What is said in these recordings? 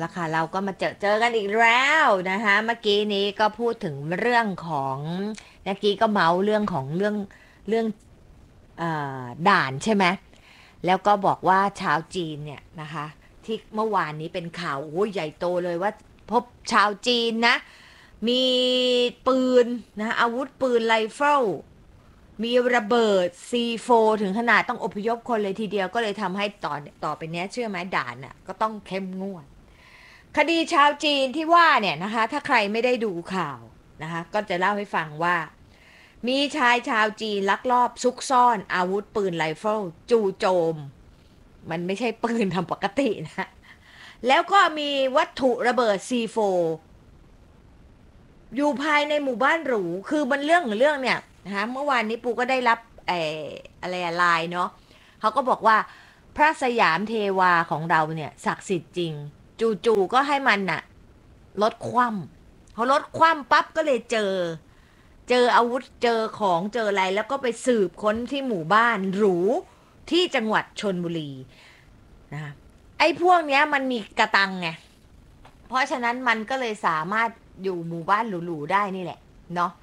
ละค่ะเราก็มาเจอกันอีกแล้วนะคะเมื่อกี้นี้ก็พูดถึงเรื่องของเมื่อกี้ก็เมาเรื่องของเรื่องด่านใช่ไหมแล้วก็บอกว่าชาวจีนเนี่ยนะคะที่เมื่อวานนี้เป็นข่าวโอ้ยใหญ่โตเลยว่าพบชาวจีนนะมีปืนนะอาวุธปืนไรเฟิลมีระเบิด C4 ถึงขนาดต้องอพยพคนเลยทีเดียวก็เลยทำให้ต่อไปเนี้ยเชื่อไหมด่านน่ะก็ต้องเข้มงวด คดีชาวจีนที่ว่าเนี่ยนะคะถ้าใครไม่ได้ดูข่าวนะคะก็จะเล่าให้ฟังว่ามีชายชาวจีนลักลอบซุกซ่อนอาวุธปืนไรเฟิลจู่โจมมันไม่ใช่ปืนทำปกตินะแล้วก็มีวัตถุระเบิด C4 อยู่ภายในหมู่บ้านหรูคือมันเรื่องเนี่ยนะคะเมื่อวานนี้ปูก็ได้รับอะไรไลน์เนาะเขาก็บอกว่าพระสยามเทวาของเราเนี่ยศักดิ์สิทธิ์จริงจู่ๆก็ให้มันน่ะลดคว่ำพอลดคว่ำปั๊บก็เลยเจออาวุธเจอของเจออะไรแล้วก็ไปสืบค้นที่หมู่บ้านหรูที่จังหวัดชลบุรีนะคะไอ้พวกเนี้ยมันมีกระตังไงเพราะฉะนั้นมันก็เลยสามารถอยู่หมู่บ้านหรูๆได้นี่แหละเนาะ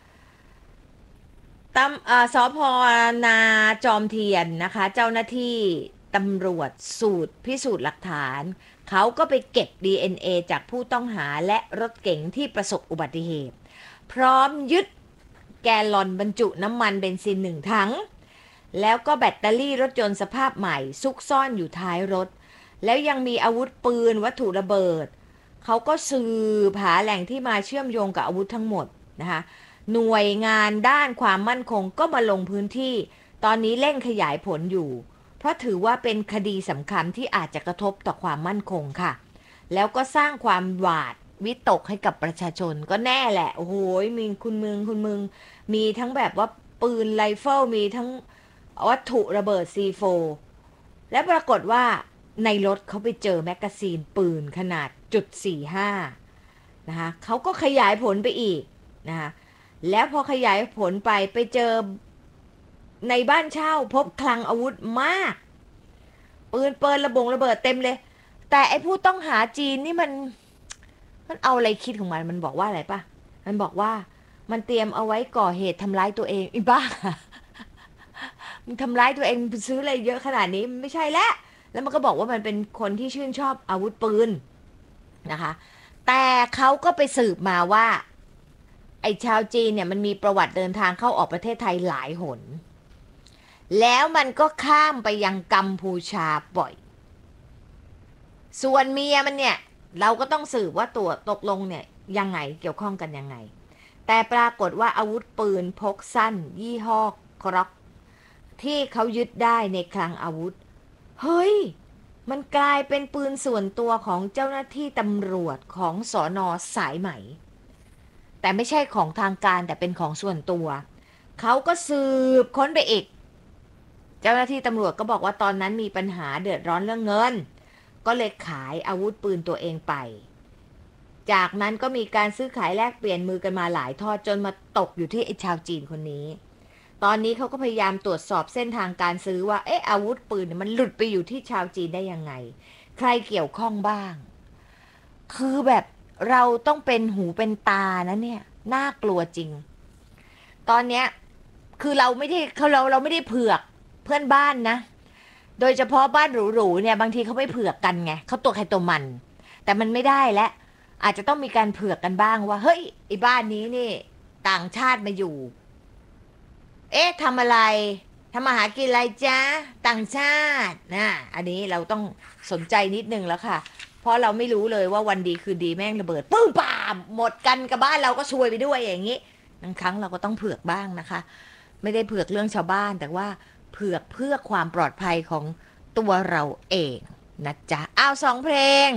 สพนาจอมเทียนนะคะเจ้าหน้าที่ตำรวจสูตรพิสูจน์หลักฐานเขาก็ไปเก็บ DNA จากผู้ต้องหาและรถเก๋งที่ประสบอุบัติเหตุพร้อมยึดแกลลอนบรรจุน้ำมันเบนซินหนึ่งถังแล้วก็แบตเตอรี่รถยนต์สภาพใหม่ซุกซ่อนอยู่ท้ายรถแล้วยังมีอาวุธปืนวัตถุระเบิดเขาก็สืบหาแหล่งที่มาเชื่อมโยงกับอาวุธทั้งหมดนะคะ หน่วยงานด้านความมั่นคงก็มาลงพื้นที่ ตอนนี้เร่งขยายผลอยู่ เพราะถือว่าเป็นคดีสำคัญที่อาจจะกระทบต่อความมั่นคงค่ะ แล้วก็สร้างความหวาดวิตกให้กับประชาชนก็แน่แหละ โอ้โหมีคุณมึงมีทั้งแบบว่าปืนไรเฟิลมีทั้งวัตถุระเบิด C4 และปรากฏว่าในรถเขาไปเจอแมกกาซีนปืนขนาดจุด45นะคะเขาก็ขยายผลไปอีกนะคะแล้วพอขยายผลไปเจอในบ้านเช่าพบคลังอาวุธมากปืนระเบิดเต็มเลยแต่ไอ้ผู้ต้องหาจีนนี่มันเอาอะไรคิดของมันบอกว่าอะไรป่ะมันบอกว่ามันเตรียมเอาไว้ก่อเหตุทำร้ายตัวเองอีบ้ามึงทำร้ายตัวเองซื้ออะไรเยอะขนาดนี้ไม่ใช่แล้วมันก็บอกว่ามันเป็นคนที่ชื่นชอบอาวุธปืนนะคะแต่เขาก็ไปสืบมาว่า ไอ้ชาวจีนเนี่ยมันมีประวัติเดินทางเข้าออกประเทศไทยหลายหน แล้วมันก็ข้ามไปยังกัมพูชาบ่อย ส่วนเมียมันเนี่ยเราก็ต้องสืบว่าตัวตกลงเนี่ยยังไงเกี่ยวข้องกันยังไง แต่ปรากฏว่าอาวุธปืนพกสั้นยี่ห้อกร็อกที่เขายึดได้ในคลังอาวุธ เฮ้ย มันกลายเป็นปืนส่วนตัวของเจ้าหน้าที่ตำรวจของสอนอสายไหม แต่ไม่ใช่ของทางการแต่เป็นของส่วนตัว เขาก็สืบค้นไปอีก เจ้าหน้าที่ตำรวจก็บอกว่าตอนนั้นมีปัญหาเดือดร้อนเรื่องเงิน ก็เลยขายอาวุธปืนตัวเองไป จากนั้นก็มีการซื้อขายแลกเปลี่ยนมือกันมาหลายทอดจนมาตกอยู่ที่ไอ้ชาวจีนคนนี้ ตอนนี้เขาก็พยายามตรวจสอบเส้นทางการซื้อว่าอาวุธปืนมันหลุดไปอยู่ที่ชาวจีนได้ยังไง ใครเกี่ยวข้องบ้าง คือแบบเราต้องเป็นหูเป็นตานะเนี่ยน่ากลัวจริงตอนเนี้ยคือเราไม่ได้เผือกเพื่อนบ้านนะโดยเฉพาะบ้านหรูๆเนี่ยบางทีเขาไม่เผือกกันไงเขาตัวใครตัวมันแต่มันไม่ได้และอาจจะต้องมีการเผือกกันบ้างว่าเฮ้ยไอ้บ้านนี้นี่ต่างชาติมาอยู่ทำอะไรทำมาหากินอะไรจ้าต่างชาตินะอันนี้เราต้องสนใจนิดนึงแล้วค่ะ เพราะเราไม่รู้เลยว่าวันดีคืนดีแม่งระเบิดปึ้งป่ามหมดกันกับบ้านเราก็ซวยไปด้วยอย่างนี้บางครั้งเราก็ต้องเผือกบ้างนะคะไม่ได้เผือกเรื่องชาวบ้านแต่ว่าเผือกเพื่อความปลอดภัยของตัวเราเองนะจ๊ะสองเพลง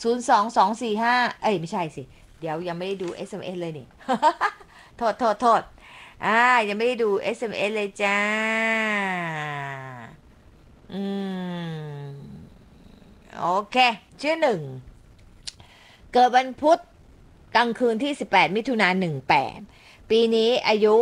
02245ไม่ใช่สิเดี๋ยวยังไม่ได้ดู SMS เอ็มเอสเลยนี่ โทษยังไม่ได้ดู SMS เอ็มเอสเลยจ้าอืมโอเคชื่อหนึ่ง เกิดวันพุธกลางคืนที่18มิถุนายน18ปีนี้อายุ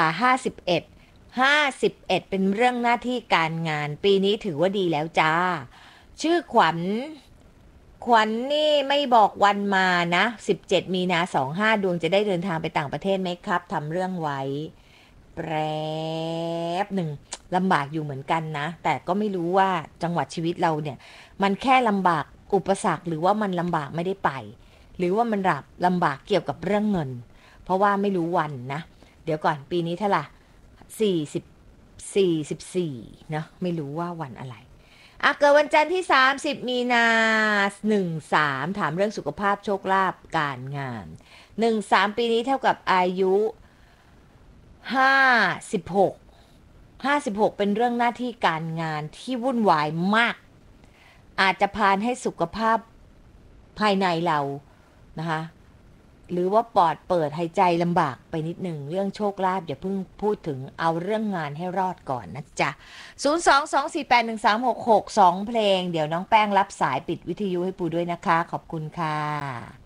51เป็นเรื่องหน้าที่การงานปีนี้ถือว่าดีแล้วจ้าชื่อขวัญนี่ไม่บอกวันมานะ17มีนา25ดวงจะได้เดินทางไปต่างประเทศไหมครับทำเรื่องไว้แป๊บหนึ่งลำบากอยู่เหมือนกันนะแต่ก็ไม่รู้ว่าจังหวัดชีวิตเราเนี่ยมันแค่ลำบากอุปสรรคหรือว่ามันลำบากไม่ได้ไปหรือว่ามันลำบากเกี่ยวกับเรื่องเงินเพราะว่าไม่รู้วันนะเดี๋ยวก่อนปีนี้เท่าไหร่44เนาะไม่รู้ว่าวันอะไรเกิดวันจันทร์ที่30มีนา13ถามเรื่องสุขภาพโชคลาภการงาน13ปีนี้เท่ากับอายุ56เป็นเรื่องหน้าที่การงานที่วุ่นวายมากอาจจะพานให้สุขภาพภายในเรานะคะหรือว่าปอดเปิดหายใจลำบากไปนิดหนึ่งเรื่องโชคลาภอย่าเพิ่งพูดถึงเอาเรื่องงานให้รอดก่อนนะจ๊ะ022481366 2เพลงเดี๋ยวน้องแป้งรับสายปิดวิทยุให้ปูด้วยนะคะขอบคุณค่ะ